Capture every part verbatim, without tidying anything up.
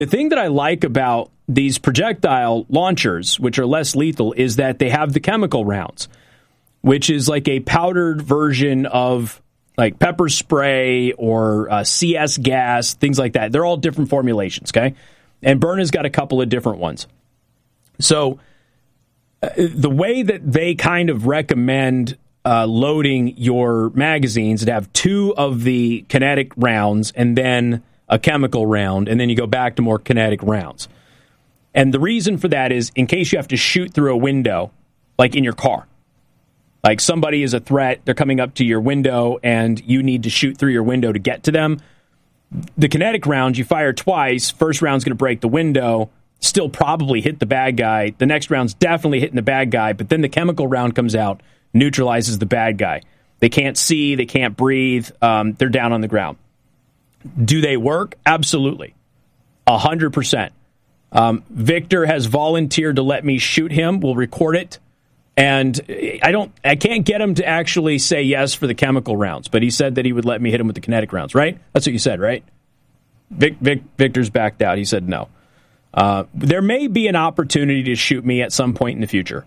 The thing that I like about these projectile launchers, which are less lethal, is that they have the chemical rounds, which is like a powdered version of like pepper spray or uh, C S gas, things like that. They're all different formulations, okay? And Byrna's got a couple of different ones. So uh, the way that they kind of recommend uh, loading your magazines is to have two of the kinetic rounds and then a chemical round, and then you go back to more kinetic rounds. And the reason for that is in case you have to shoot through a window, like in your car. Like somebody is a threat, they're coming up to your window, and you need to shoot through your window to get to them. The kinetic rounds, you fire twice, first round's going to break the window, still probably hit the bad guy. The next round's definitely hitting the bad guy, but then the chemical round comes out, neutralizes the bad guy. They can't see, they can't breathe, um, they're down on the ground. Do they work? Absolutely. A hundred percent. Um, Victor has volunteered to let me shoot him. We'll record it. And I don't, I can't get him to actually say yes for the chemical rounds, but he said that he would let me hit him with the kinetic rounds, right? That's what you said, right? Vic, Vic, Victor's backed out. He said no. Uh, there may be an opportunity to shoot me at some point in the future.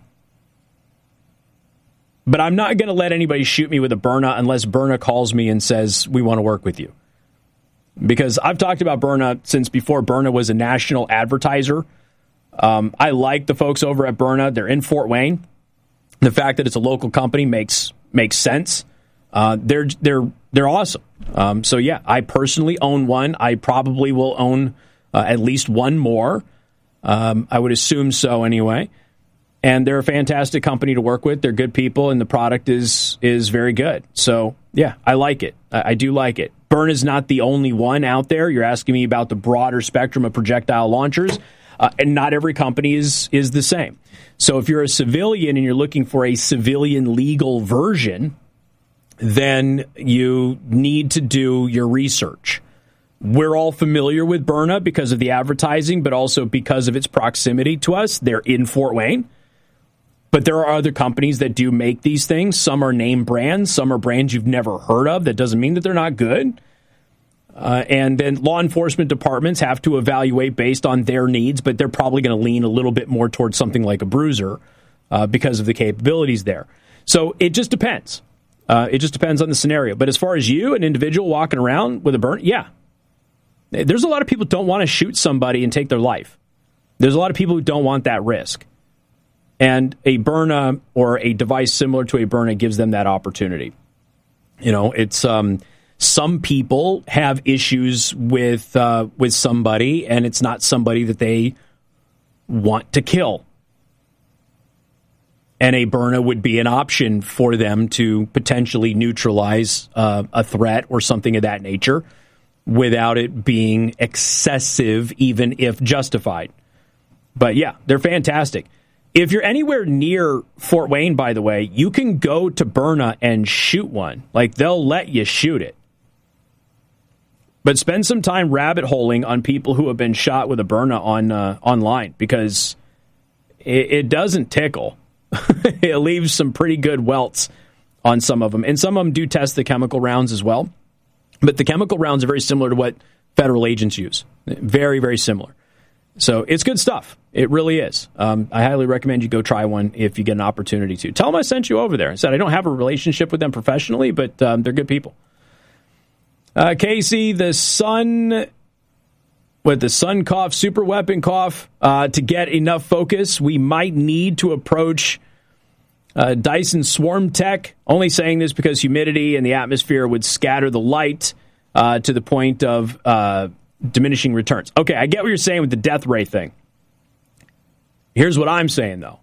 But I'm not going to let anybody shoot me with a Byrna unless Byrna calls me and says, we want to work with you. Because I've talked about Byrna since before Byrna was a national advertiser. Um, I like the folks over at Byrna. They're in Fort Wayne. The fact that it's a local company makes makes sense. Uh, they're they're they're awesome. Um, so yeah, I personally own one. I probably will own uh, at least one more. Um, I would assume so anyway. And they're a fantastic company to work with. They're good people, and the product is is very good. So yeah, I like it. I, I do like it. Byrna is not the only one out there. You're asking me about the broader spectrum of projectile launchers, uh, and not every company is is the same. So if you're a civilian and you're looking for a civilian legal version, then you need to do your research. We're all familiar with Byrna because of the advertising, but also because of its proximity to us. They're in Fort Wayne. But there are other companies that do make these things. Some are name brands. Some are brands you've never heard of. That doesn't mean that they're not good. Uh, and then law enforcement departments have to evaluate based on their needs, but they're probably going to lean a little bit more towards something like a Bruiser uh, because of the capabilities there. So it just depends. Uh, it just depends on the scenario. But as far as you, an individual walking around with a Byrna, yeah. There's a lot of people who don't want to shoot somebody and take their life. There's a lot of people who don't want that risk. And a Byrna or a device similar to a Byrna gives them that opportunity. You know, it's um, some people have issues with uh, with somebody, and it's not somebody that they want to kill. And a Byrna would be an option for them to potentially neutralize uh, a threat or something of that nature without it being excessive, even if justified. But yeah, they're fantastic. If you're anywhere near Fort Wayne, by the way, you can go to Byrna and shoot one. Like, they'll let you shoot it. But spend some time rabbit holing on people who have been shot with a Byrna on uh, online, because it, it doesn't tickle. It leaves some pretty good welts on some of them. And some of them do test the chemical rounds as well. But the chemical rounds are very similar to what federal agents use. Very, very similar. So it's good stuff. It really is. Um, I highly recommend you go try one if you get an opportunity to. Tell them I sent you over there. I said I don't have a relationship with them professionally, but um, they're good people. Uh, Casey, the Sun, with the Sun cough, super weapon cough, uh, to get enough focus, we might need to approach uh, Dyson Swarm Tech. Only saying this because humidity in the atmosphere would scatter the light uh, to the point of Uh, diminishing returns. Okay, I get what you're saying with the death ray thing. Here's what I'm saying, though.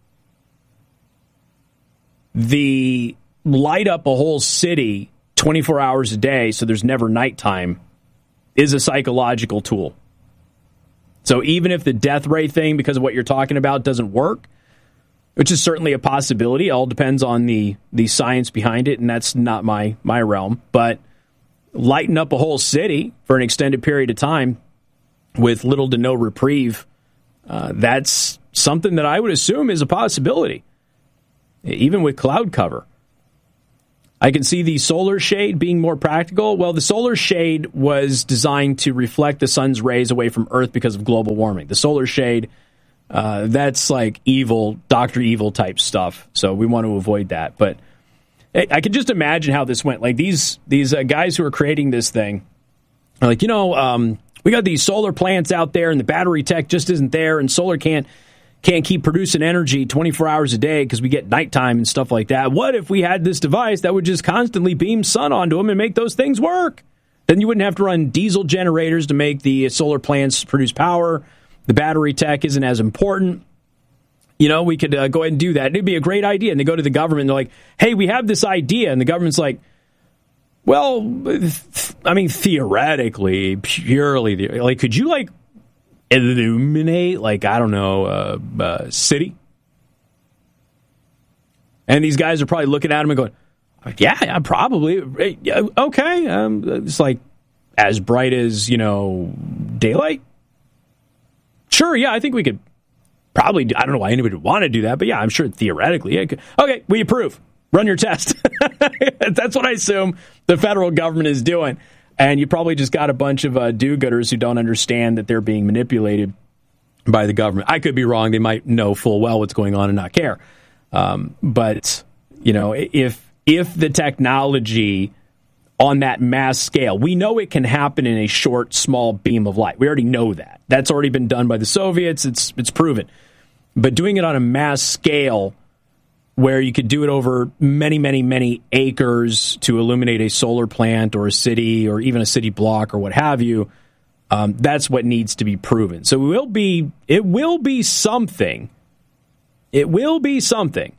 The light up a whole city twenty-four hours a day so there's never nighttime is a psychological tool. So even if the death ray thing, because of what you're talking about, doesn't work, which is certainly a possibility, it all depends on the, the science behind it, and that's not my, my realm, but lighten up a whole city for an extended period of time with little to no reprieve, uh, that's something that I would assume is a possibility, even with cloud cover. I can see the solar shade being more practical. Well, the solar shade was designed to reflect the sun's rays away from Earth because of global warming. The solar shade, uh, that's like evil, Doctor Evil type stuff. So we want to avoid that. But I can just imagine how this went. Like these these uh, guys who are creating this thing are like, you know, um, we got these solar plants out there and the battery tech just isn't there, and solar can't can't keep producing energy twenty-four hours a day because we get nighttime and stuff like that. What if we had this device that would just constantly beam sun onto them and make those things work? Then you wouldn't have to run diesel generators to make the solar plants produce power. The battery tech isn't as important. You know, we could uh, go ahead and do that. It'd be a great idea. And they go to the government and they're like, hey, we have this idea. And the government's like, well, th- I mean, theoretically, purely, like, could you, like, illuminate, like, I don't know, uh, uh, city? And these guys are probably looking at him and going, yeah, yeah, probably. Yeah, okay. Um, it's like as bright as, you know, daylight. Sure, yeah, I think we could probably do, I don't know why anybody would want to do that, but yeah, I'm sure theoretically. Yeah, okay, we approve. Run your test. That's what I assume the federal government is doing. And you probably just got a bunch of uh, do-gooders who don't understand that they're being manipulated by the government. I could be wrong. They might know full well what's going on and not care. Um, but, you know, if if the technology on that mass scale, we know it can happen in a short, small beam of light. We already know that. That's already been done by the Soviets. It's it's proven. But doing it on a mass scale where you could do it over many, many, many acres to illuminate a solar plant or a city or even a city block or what have you, um, that's what needs to be proven. So it will be, it will be something. It will be something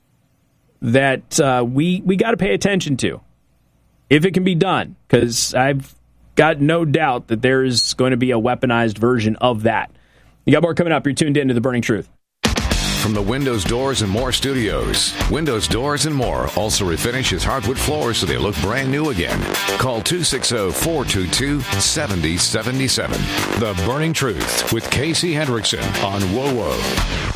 that uh, we we got to pay attention to if it can be done, because I've got no doubt that there is going to be a weaponized version of that. You got more coming up. You're tuned in to The Burning Truth. From the Windows, Doors, and More studios, Windows, Doors, and More also refinishes hardwood floors so they look brand new again. Call two six zero, four two two, seven zero seven seven. The Burning Truth with Casey Hendrickson on WoWo.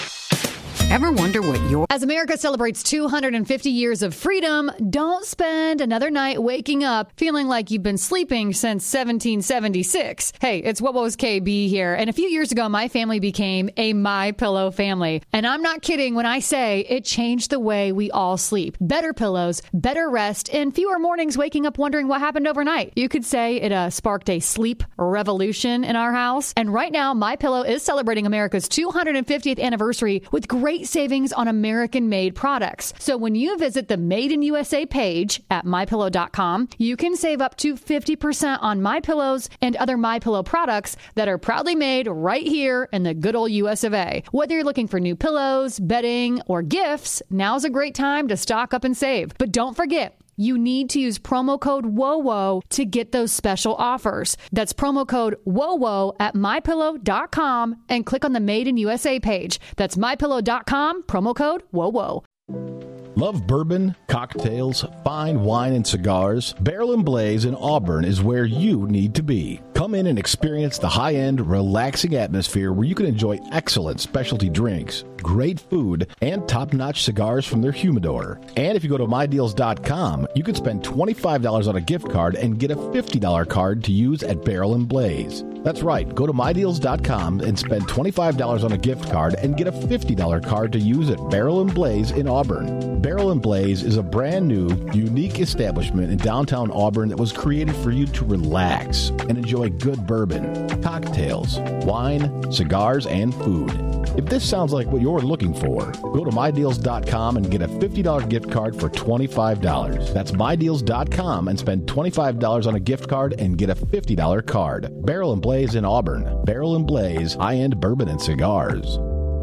Ever wonder what your... As America celebrates two hundred fifty years of freedom, don't spend another night waking up feeling like you've been sleeping since seventeen seventy-six. Hey, it's WoWo's K B here. And a few years ago, my family became a MyPillow family. And I'm not kidding when I say it changed the way we all sleep. Better pillows, better rest, and fewer mornings waking up wondering what happened overnight. You could say it uh, sparked a sleep revolution in our house. And right now, MyPillow is celebrating America's two hundred fiftieth anniversary with great savings on American-made products. So when you visit the Made in U S A page at my pillow dot com, you can save up to fifty percent on MyPillows and other MyPillow products that are proudly made right here in the good old U S of A. Whether you're looking for new pillows, bedding, or gifts, now's a great time to stock up and save. But don't forget, you need to use promo code WOWO to get those special offers. That's promo code WOWO at my pillow dot com and click on the Made in U S A page. That's my pillow dot com, promo code WOWO. Love bourbon, cocktails, fine wine, and cigars? Barrel and Blaze in Auburn is where you need to be. Come in and experience the high-end, relaxing atmosphere where you can enjoy excellent specialty drinks, great food, and top-notch cigars from their humidor. And if you go to my deals dot com, you can spend twenty-five dollars on a gift card and get a fifty dollars card to use at Barrel and Blaze. That's right. Go to my deals dot com and spend twenty-five dollars on a gift card and get a fifty dollars card to use at Barrel and Blaze in Auburn. Barrel and Blaze is a brand new, unique establishment in downtown Auburn that was created for you to relax and enjoy good bourbon, cocktails, wine, cigars, and food. If this sounds like what you're looking for, go to my deals dot com and get a fifty dollars gift card for twenty-five dollars. That's my deals dot com and spend twenty-five dollars on a gift card and get a fifty dollars card. Barrel and Blaze in Auburn. Barrel and Blaze, high-end bourbon and cigars.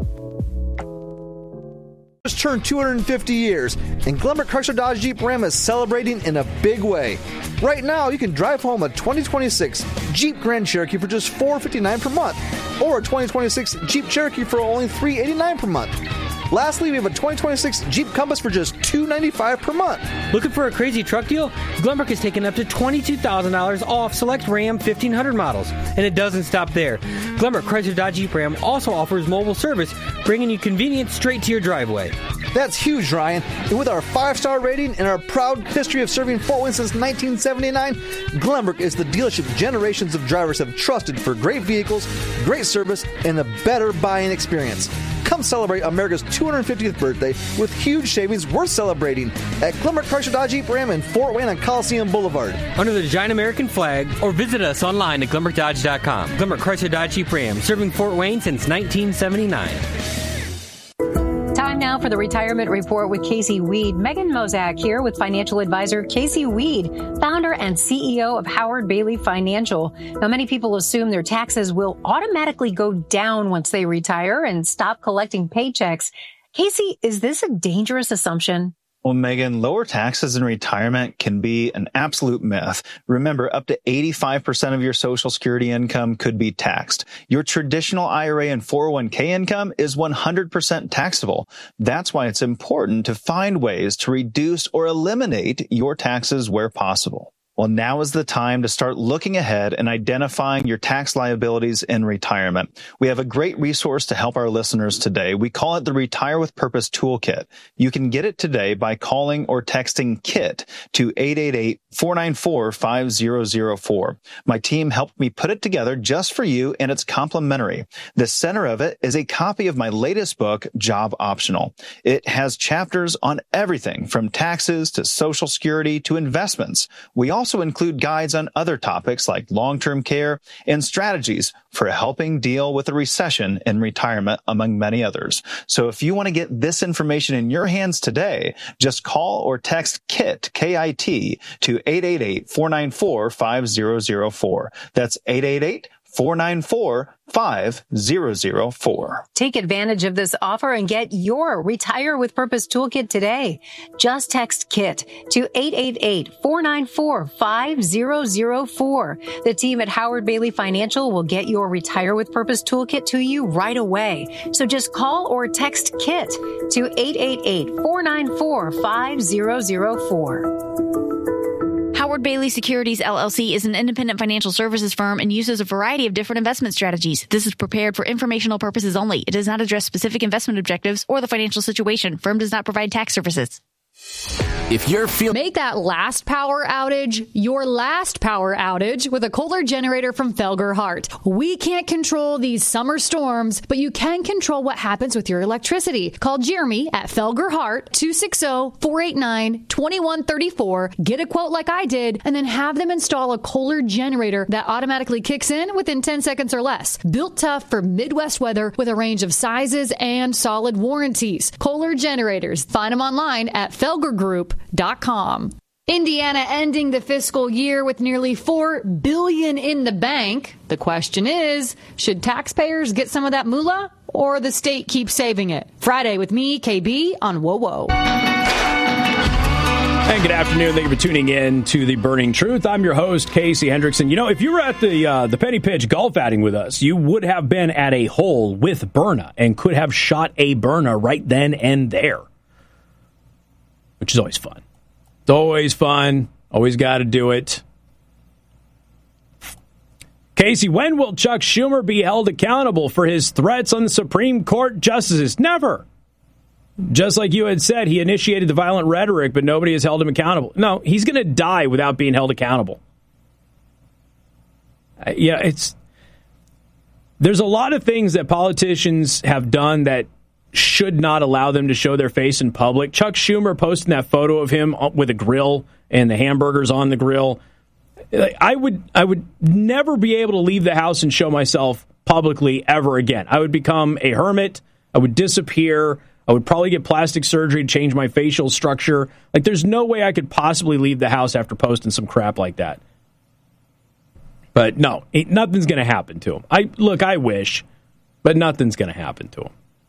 Just turned two hundred fifty years, and Glenbrook Chrysler Dodge Jeep Ram is celebrating in a big way. Right now, you can drive home a twenty twenty-six Jeep Grand Cherokee for just four hundred fifty-nine dollars per month, or a twenty twenty-six Jeep Cherokee for only three hundred eighty-nine dollars per month. Lastly, we have a twenty twenty-six Jeep Compass for just two hundred ninety-five dollars per month. Looking for a crazy truck deal? Glenbrook has taken up to twenty-two thousand dollars off select Ram fifteen hundred models. And it doesn't stop there. Glenbrook Chrysler Dodge Jeep Ram also offers mobile service, bringing you convenience straight to your driveway. That's huge, Ryan. And with our five-star rating and our proud history of serving Fort Wayne since nineteen seventy-nine, Glenbrook is the dealership generations of drivers have trusted for great vehicles, great service, and a better buying experience. Come celebrate America's two hundred fiftieth birthday with huge savings worth celebrating at Glenbrook Chrysler Dodge Jeep Ram in Fort Wayne on Coliseum Boulevard. Under the giant American flag, or visit us online at glenbrook dodge dot com. Glenbrook Chrysler Dodge Jeep Ram, serving Fort Wayne since nineteen seventy-nine. Time now for the Retirement Report with Casey Weed. Megan Mozak here with financial advisor Casey Weed, founder and C E O of Howard Bailey Financial. Now, many people assume their taxes will automatically go down once they retire and stop collecting paychecks. Casey, is this a dangerous assumption? Well, Megan, lower taxes in retirement can be an absolute myth. Remember, up to eighty-five percent of your Social Security income could be taxed. Your traditional I R A and four oh one k income is one hundred percent taxable. That's why it's important to find ways to reduce or eliminate your taxes where possible. Well, now is the time to start looking ahead and identifying your tax liabilities in retirement. We have a great resource to help our listeners today. We call it the Retire with Purpose Toolkit. You can get it today by calling or texting KIT to eight eight eight, four nine four, five zero zero four. My team helped me put it together just for you, and it's complimentary. The center of it is a copy of my latest book, Job Optional. It has chapters on everything from taxes to Social Security to investments. We also also include guides on other topics like long-term care and strategies for helping deal with a recession in retirement, among many others. So if you want to get this information in your hands today, just call or text KIT, K I T, to eight eight eight, four nine four, five zero zero four. That's eight eight eight, four nine four, five zero zero four. Take advantage of this offer and get your Retire with Purpose Toolkit today. Just text KIT to eight eight eight, four nine four, five zero zero four. The team at Howard Bailey Financial will get your Retire with Purpose Toolkit to you right away. So just call or text KIT to eight eight eight, four nine four, five zero zero four. Howard Bailey Securities, L L C is an independent financial services firm and uses a variety of different investment strategies. This is prepared for informational purposes only. It does not address specific investment objectives or the financial situation. Firm does not provide tax services. If you're feeling... Make that last power outage your last power outage with a Kohler generator from Felger Hart. We can't control these summer storms, but you can control what happens with your electricity. Call Jeremy at Felger Hart, two six zero, four eight nine, two one three four. Get a quote like I did, and then have them install a Kohler generator that automatically kicks in within ten seconds or less. Built tough for Midwest weather with a range of sizes and solid warranties. Kohler generators. Find them online at felger group dot com. Indiana ending the fiscal year with nearly four billion dollars in the bank. The question is, should taxpayers get some of that moolah or the state keep saving it? Friday with me, K B, on Whoa Whoa. And good afternoon. Thank you for tuning in to The Burning Truth. I'm your host, Casey Hendrickson. You know, if you were at the uh, the Penny Pitch golf outing with us, you would have been at a hole with Berna and could have shot a Berna right then and there, which is always fun. It's always fun. Always got to do it. Casey, when will Chuck Schumer be held accountable for his threats on the Supreme Court justices? Never. Just like you had said, he initiated the violent rhetoric, but nobody has held him accountable. No, he's going to die without being held accountable. Uh, yeah, it's... There's a lot of things that politicians have done that should not allow them to show their face in public. Chuck Schumer posting that photo of him with a grill and the hamburgers on the grill. I would I would never be able to leave the house and show myself publicly ever again. I would become a hermit. I would disappear. I would probably get plastic surgery to change my facial structure. Like, there's no way I could possibly leave the house after posting some crap like that. But no, it, nothing's going to happen to him. I look, I wish, but nothing's going to happen to him.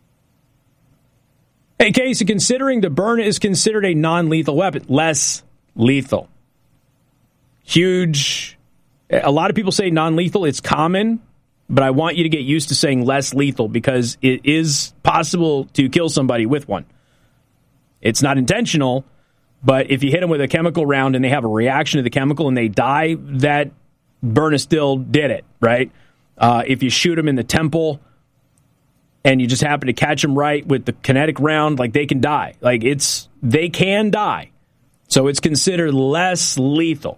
Hey, Casey, considering the Berna is considered a non-lethal weapon, less lethal. Huge. A lot of people say non-lethal. It's common. but I want you to get used to saying less lethal because it is possible to kill somebody with one. It's not intentional, but if you hit them with a chemical round and they have a reaction to the chemical and they die, that Berna still did it, right? Uh, if you shoot them in the temple and you just happen to catch them right with the kinetic round, like they can die. Like it's, they can die. So it's considered less lethal.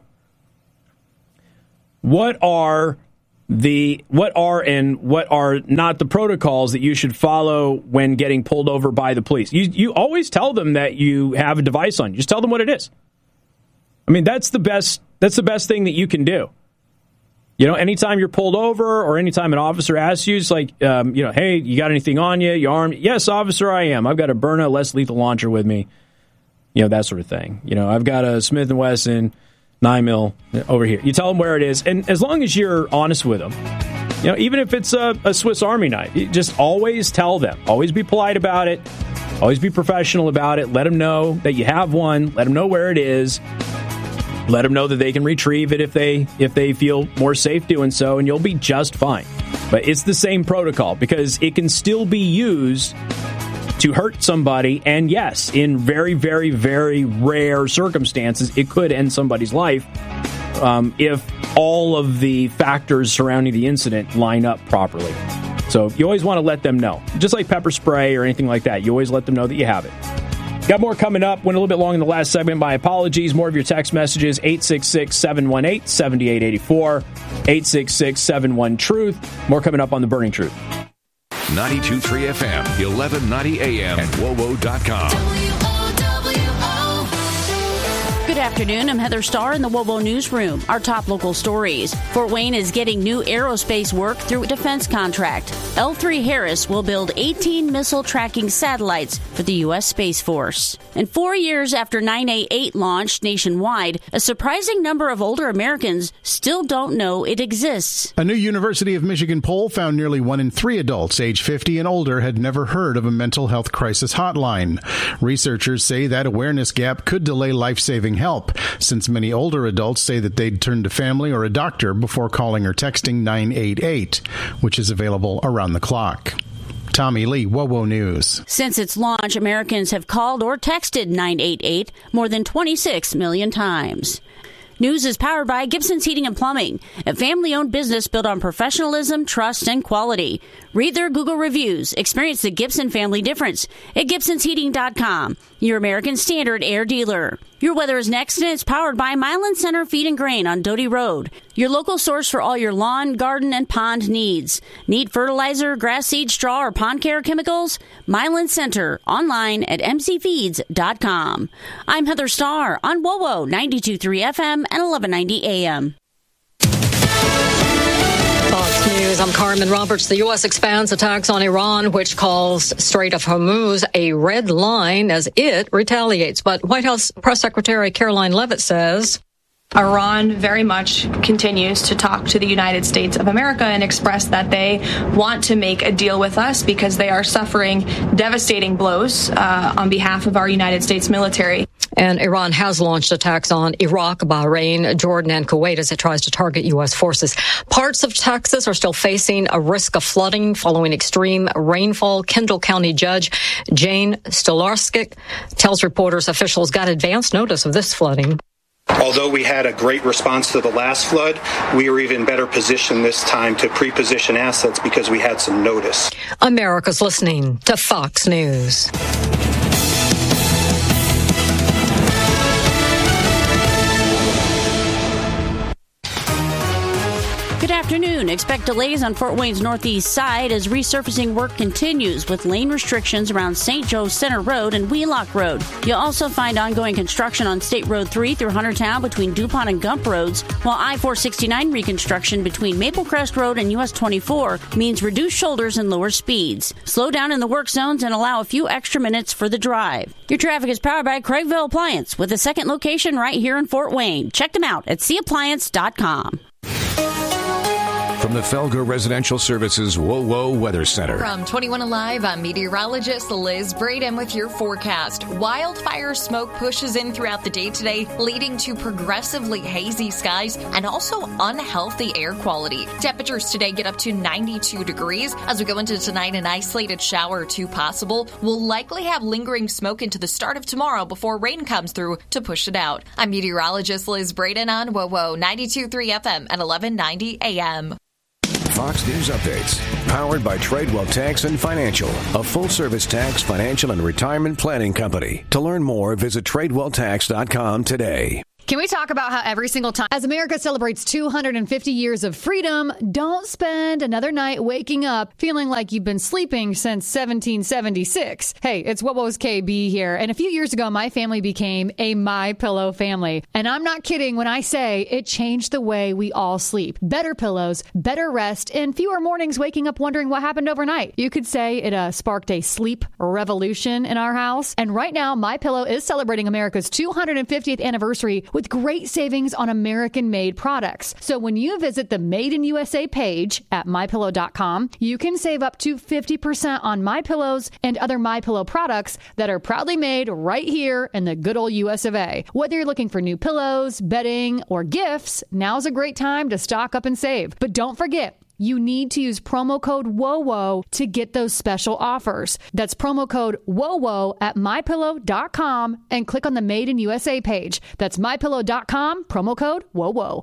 What are the what are and what are not the protocols that you should follow when getting pulled over by the police? You you always tell them that you have a device on you. Just tell them what it is. I mean, that's the best that's the best thing that you can do. You know, anytime you're pulled over or anytime an officer asks you, it's like, um, you know, hey, you got anything on you? You armed? Yes, officer, I am. I've got a Berna less lethal launcher with me. You know, that sort of thing. You know, I've got a Smith and Wesson nine mil over here. You tell them where it is, and as long as you're honest with them, you know, even if it's a, a Swiss Army knife, you just always tell them. Always be polite about it. Always be professional about it. Let them know that you have one. Let them know where it is. Let them know that they can retrieve it if they if they feel more safe doing so, and you'll be just fine. But it's the same protocol because it can still be used to hurt somebody, and yes, in very, very, very rare circumstances, it could end somebody's life um, if all of the factors surrounding the incident line up properly. So you always want to let them know. Just like pepper spray or anything like that, you always let them know that you have it. Got more coming up. Went a little bit long in the last segment. My apologies. More of your text messages. eight six six, seven one eight, seven eight eight four. eight six six, seven one, TRUTH. More coming up on The Burning Truth. ninety-two point three F M, eleven ninety A M, and W O W O dot com. Good afternoon. I'm Heather Starr in the W O W O Newsroom. Our top local stories. Fort Wayne is getting new aerospace work through a defense contract. L three Harris will build eighteen missile tracking satellites for the U S Space Force. And four years after nine A eight launched nationwide, a surprising number of older Americans still don't know it exists. A new University of Michigan poll found nearly one in three adults age fifty and older had never heard of a mental health crisis hotline. Researchers say that awareness gap could delay life-saving help, since many older adults say that they'd turn to family or a doctor before calling or texting nine eight eight, which is available around the clock. Tommy Lee, W O W O News. Since its launch, Americans have called or texted nine eight eight more than twenty-six million times. News is powered by Gibson's Heating and Plumbing, a family-owned business built on professionalism, trust, and quality. Read their Google reviews. Experience the Gibson family difference at Gibsons Heating dot com, your American Standard air dealer. Your weather is next, and it's powered by Milan Center Feed and Grain on Doty Road, your local source for all your lawn, garden, and pond needs. Need fertilizer, grass seed, straw, or pond care chemicals? Milan Center, online at M C feeds dot com. I'm Heather Starr on W O W O ninety-two point three F M and eleven ninety A M. Fox News, I'm Carmen Roberts. The U S expands attacks on Iran, which calls Strait of Hormuz a red line as it retaliates. But White House Press Secretary Caroline Leavitt says Iran very much continues to talk to the United States of America and express that they want to make a deal with us because they are suffering devastating blows uh, on behalf of our United States military. And Iran has launched attacks on Iraq, Bahrain, Jordan, and Kuwait as it tries to target U S forces. Parts of Texas are still facing a risk of flooding following extreme rainfall. Kendall County Judge Jane Stolarczyk tells reporters officials got advance notice of this flooding. Although we had a great response to the last flood, we were even better positioned this time to pre-position assets because we had some notice. America's listening to Fox News. Good afternoon. Expect delays on Fort Wayne's northeast side as resurfacing work continues with lane restrictions around Saint Joe Center Road and Wheelock Road. You'll also find ongoing construction on State Road three through Huntertown between DuPont and Gump Roads, while I four sixty-nine reconstruction between Maple Crest Road and U S twenty-four means reduced shoulders and lower speeds. Slow down in the work zones and allow a few extra minutes for the drive. Your traffic is powered by Craigville Appliance with a second location right here in Fort Wayne. Check them out at c appliance dot com. from the Felger Residential Services Whoa Whoa Weather Center. From twenty-one Alive, I'm meteorologist Liz Braden with your forecast. Wildfire smoke pushes in throughout the day today, leading to progressively hazy skies and also unhealthy air quality. Temperatures today get up to ninety-two degrees. As we go into tonight, an isolated shower or two possible. We'll likely have lingering smoke into the start of tomorrow before rain comes through to push it out. I'm meteorologist Liz Braden on Whoa Whoa ninety-two point three F M at eleven ninety A M. Fox News Updates, powered by Tradewell Tax and Financial, a full-service tax, financial, and retirement planning company. To learn more, visit tradewell tax dot com today. Can we talk about how every single time as America celebrates two hundred fifty years of freedom, don't spend another night waking up feeling like you've been sleeping since seventeen seventy-six. Hey, it's What Was K B here. And a few years ago, my family became a MyPillow family. And I'm not kidding when I say it changed the way we all sleep. Better pillows, better rest, and fewer mornings waking up wondering what happened overnight. You could say it uh, sparked a sleep revolution in our house. And right now, MyPillow is celebrating America's two hundred fiftieth anniversary with great savings on American-made products. So when you visit the Made in U S A page at my pillow dot com, you can save up to fifty percent on MyPillows and other MyPillow products that are proudly made right here in the good old U S of A. Whether you're looking for new pillows, bedding, or gifts, now's a great time to stock up and save. But don't forget, you need to use promo code WOWO to get those special offers. That's promo code WOWO at my pillow dot com and click on the Made in U S A page. That's my pillow dot com, promo code WOWO.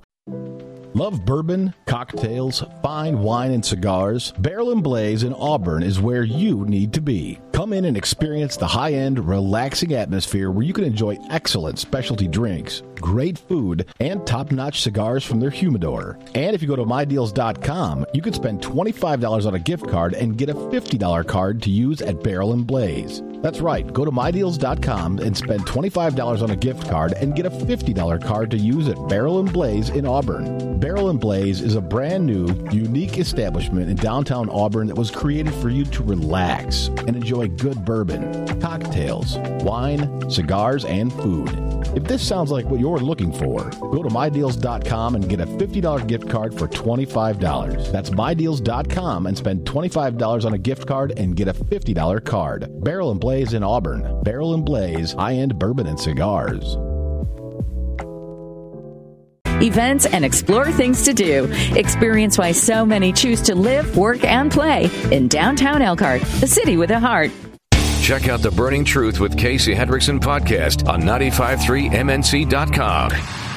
Love bourbon, cocktails, fine wine, and cigars? Barrel and Blaze in Auburn is where you need to be. Come in and experience the high-end, relaxing atmosphere where you can enjoy excellent specialty drinks, great food, and top-notch cigars from their humidor. And if you go to my deals dot com, you can spend twenty-five dollars on a gift card and get a fifty dollars card to use at Barrel and Blaze. That's right. Go to my deals dot com and spend twenty-five dollars on a gift card and get a fifty dollars card to use at Barrel and Blaze in Auburn. Barrel and Blaze is a brand new, unique establishment in downtown Auburn that was created for you to relax and enjoy good bourbon, cocktails, wine, cigars, and food. If this sounds like what you're looking for, go to my deals dot com and get a fifty dollars gift card for twenty-five dollars. That's my deals dot com and spend twenty-five dollars on a gift card and get a fifty dollars card. Barrel and Blaze in Auburn. Barrel and Blaze, high-end bourbon and cigars. Events and explore things to do. Experience why so many choose to live, work, and play in downtown Elkhart, the city with a heart. Check out the Burning Truth with Casey Hendrickson podcast on ninety-five point three M N C dot com.